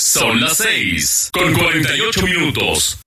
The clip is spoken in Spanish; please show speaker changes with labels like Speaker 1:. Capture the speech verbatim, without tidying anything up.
Speaker 1: Son las seis con cuarenta y ocho minutos.